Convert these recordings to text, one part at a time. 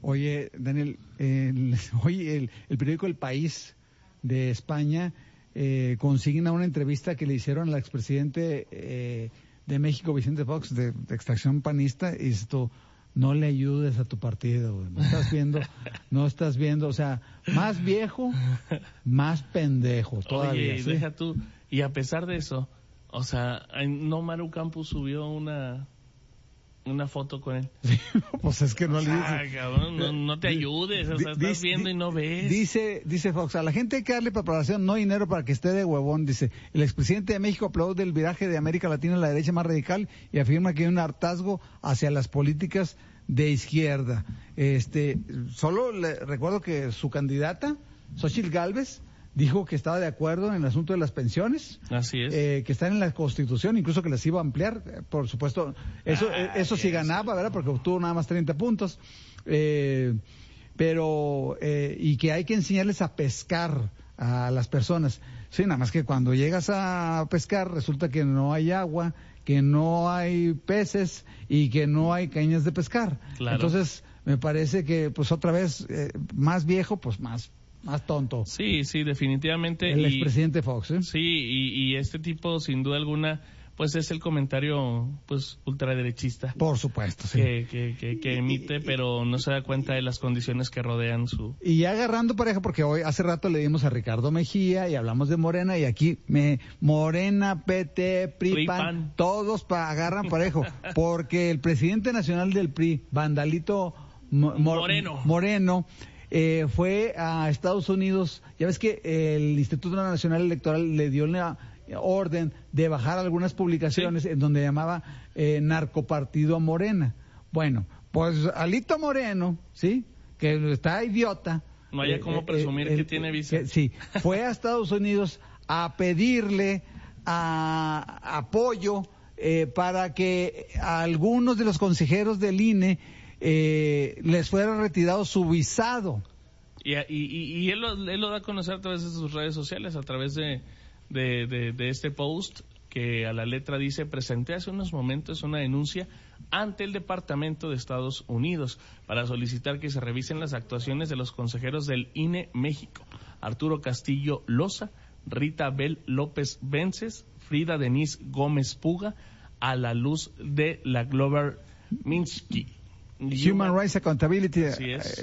Oye, Daniel, el periódico El País de España consigna una entrevista que le hicieron al expresidente de México, Vicente Fox, de extracción panista, y esto, no le ayudes a tu partido, güey. No estás viendo, o sea, más viejo, más pendejo todavía. Oye, ¿sí? Deja tú, y a pesar de eso, o sea, no Maru Campos subió una foto con él. Sí, pues es que no le dice. Cabrón, no te ayudes, o sea, estás viendo y no ves. Dice Fox, a la gente hay que darle preparación, no dinero para que esté de huevón. Dice, el expresidente de México aplaude el viraje de América Latina a la derecha más radical y afirma que hay un hartazgo hacia las políticas de izquierda. Solo le recuerdo que su candidata, Xóchitl Gálvez, dijo que estaba de acuerdo en el asunto de las pensiones. Así es. Que están en la Constitución, incluso que las iba a ampliar, por supuesto. Eso sí ganaba, ¿verdad? Porque obtuvo nada más 30 puntos. Y que hay que enseñarles a pescar a las personas. Sí, nada más que cuando llegas a pescar resulta que no hay agua, que no hay peces y que no hay cañas de pescar. Claro. Entonces, me parece que, pues otra vez, más viejo, pues más tonto. Sí, definitivamente. El expresidente Fox, ¿eh? Sí, y este tipo, sin duda alguna, pues es el comentario, pues, ultraderechista. Por supuesto, sí. Que emite, pero no se da cuenta de las condiciones que rodean su... Y ya agarrando pareja, porque hace rato le dimos a Ricardo Mejía y hablamos de Morena, y aquí Morena, PT, PRI, PAN, todos agarran parejo, porque el presidente nacional del PRI, Vandalito Moreno, fue a Estados Unidos. Ya ves que el Instituto Nacional Electoral le dio la orden de bajar algunas publicaciones en donde llamaba narcopartido a Morena. Bueno, pues Alito Moreno, ¿sí? Que está idiota. No haya como presumir que tiene visa. Sí, fue a Estados Unidos a pedirle apoyo para que a algunos de los consejeros del INE les fuera retirado su visado. Y él lo da a conocer a través de sus redes sociales, a través de este post que a la letra dice: presenté hace unos momentos una denuncia ante el Departamento de Estados Unidos para solicitar que se revisen las actuaciones de los consejeros del INE México, Arturo Castillo Loza, Rita Bel López Vences, Frida Denise Gómez Puga, a la luz de la Global Minsky. Human Rights Accountability. Así es.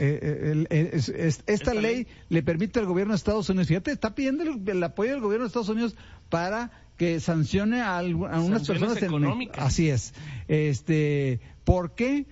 Esta ley le permite al gobierno de Estados Unidos, fíjate, está pidiendo el apoyo del gobierno de Estados Unidos para que sancione a unas personas económicas. Así es. ¿Por qué?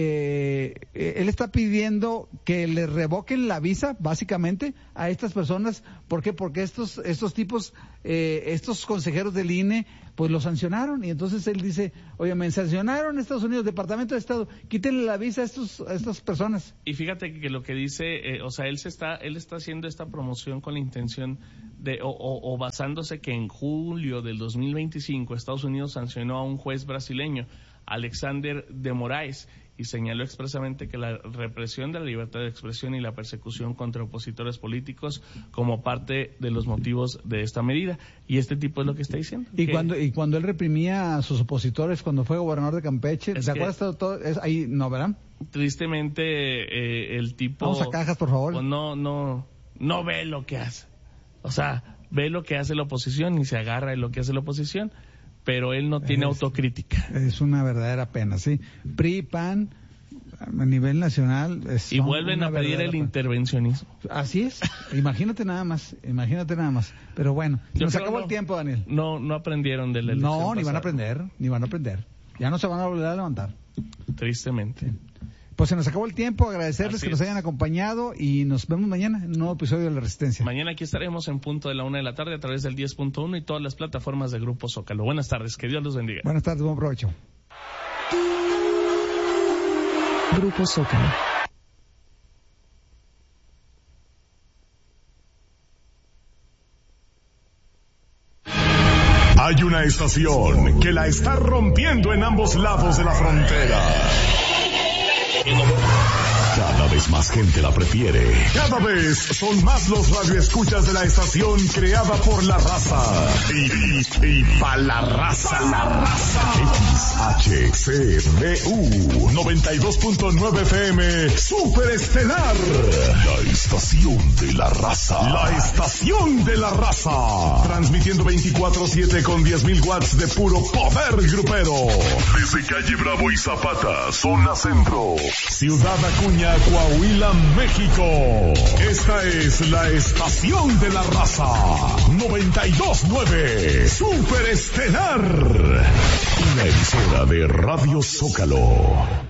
Él está pidiendo que le revoquen la visa, básicamente, a estas personas. ¿Por qué? Porque estos tipos, estos consejeros del INE, pues lo sancionaron, y entonces él dice: oye, me sancionaron Estados Unidos, Departamento de Estado, quítenle la visa a estas personas. Y fíjate que lo que dice, o sea, él está haciendo esta promoción con la intención de, o basándose que en julio del 2025 Estados Unidos sancionó a un juez brasileño, Alexander de Moraes, y señaló expresamente que la represión de la libertad de expresión y la persecución contra opositores políticos como parte de los motivos de esta medida. Y este tipo es lo que está diciendo. Y cuando él reprimía a sus opositores cuando fue gobernador de Campeche, ¿te acuerdas todo? Ahí no, ¿verdad? Tristemente, el tipo... Vamos a cajas, por favor. Pues no ve lo que hace. O sea, ve lo que hace la oposición y se agarra de lo que hace la oposición, pero él no tiene autocrítica. Es una verdadera pena, sí. PRI, PAN, a nivel nacional... Y vuelven a pedir el intervencionismo. Así es. Imagínate nada más. Pero bueno, nos acabó el tiempo, Daniel. No aprendieron de la elección No, ni van a aprender. Ya no se van a volver a levantar. Tristemente. Sí. Pues se nos acabó el tiempo, agradecerles que nos hayan acompañado y nos vemos mañana en un nuevo episodio de La Resistencia. Mañana aquí estaremos en punto de la 1:00 p.m. a través del 10.1 y todas las plataformas de Grupo Zócalo. Buenas tardes, que Dios los bendiga. Buenas tardes, buen provecho. Grupo Zócalo. Hay una estación que la está rompiendo en ambos lados de la frontera. Cada vez vez más gente la prefiere. Cada vez son más los radioescuchas de la estación creada por la raza. Y pa' la raza. XHCBU 92.9 FM Superestelar. La estación de la raza. La estación de la raza. Transmitiendo 24/7 con 10.000 watts de puro poder grupero. Desde calle Bravo y Zapata, zona centro. Ciudad Acuña, Coahuila, México. Esta es la estación de la raza. 92.9 Superestelar. Una emisora de Radio Zócalo.